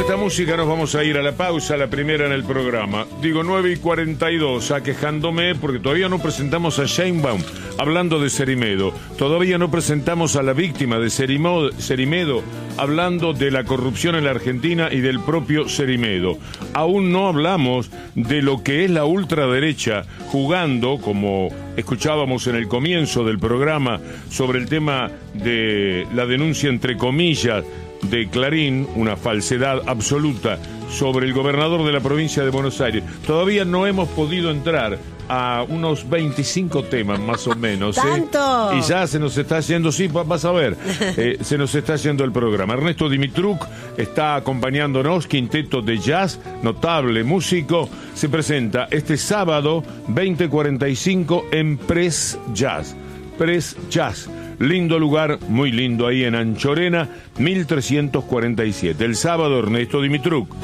esta música nos vamos a ir a la pausa, la primera en el programa. Digo 9:42, aquejándome porque todavía no presentamos a Sheinbaum hablando de Cerimedo. Todavía no presentamos a la víctima de Cerimedo hablando de la corrupción en la Argentina y del propio Cerimedo. Aún no hablamos de lo que es la ultraderecha jugando, como escuchábamos en el comienzo del programa, sobre el tema de la denuncia entre comillas de Clarín, una falsedad absoluta sobre el gobernador de la provincia de Buenos Aires. Todavía no hemos podido entrar a unos 25 temas más o menos. ¡Tanto! Y ya se nos está yendo, sí, vas a ver, se nos está yendo el programa. Ernesto Dimitruk está acompañándonos, quinteto de jazz, notable músico, se presenta este sábado 20:45 en Press Jazz. Press Jazz. Lindo lugar, muy lindo ahí en Anchorena, 1347. El sábado, Ernesto Dimitruk.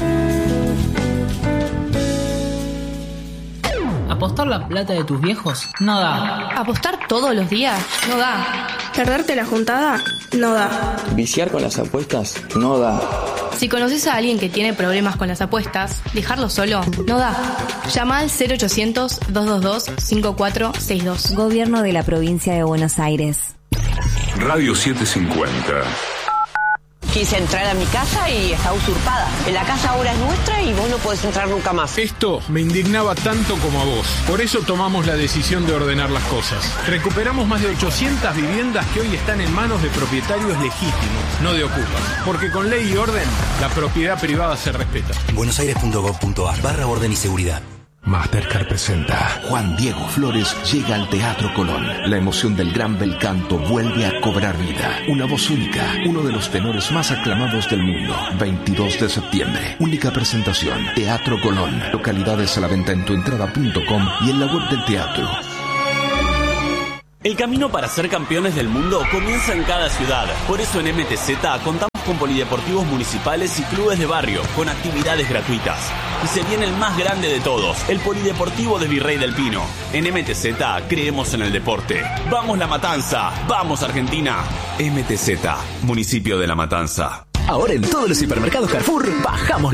¿Apostar la plata de tus viejos? No da. ¿Apostar todos los días? No da. ¿Perderte la juntada? No da. ¿Viciar con las apuestas? No da. Si conoces a alguien que tiene problemas con las apuestas, dejarlo solo no da. Llama al 0800-222-5462. Gobierno de la Provincia de Buenos Aires. Radio 750. Quise entrar a mi casa y está usurpada. La casa ahora es nuestra y vos no podés entrar nunca más. Esto me indignaba tanto como a vos. Por eso tomamos la decisión de ordenar las cosas. Recuperamos más de 800 viviendas que hoy están en manos de propietarios legítimos, no de ocupas. Porque con ley y orden, la propiedad privada se respeta. buenosaires.gov.ar/orden y seguridad. Mastercard presenta Juan Diego Flores llega al Teatro Colón. La emoción del gran bel canto vuelve a cobrar vida. Una voz única, uno de los tenores más aclamados del mundo. 22 de septiembre, única presentación. Teatro Colón. Localidades a la venta en tuentrada.com y en la web del teatro. El camino para ser campeones del mundo comienza en cada ciudad. Por eso en MTZ contamos con polideportivos municipales y clubes de barrio, con actividades gratuitas. Y se viene el más grande de todos, el Polideportivo de Virrey del Pino. En MTZ creemos en el deporte. ¡Vamos La Matanza! ¡Vamos Argentina! MTZ, municipio de La Matanza. Ahora en todos los hipermercados Carrefour bajamos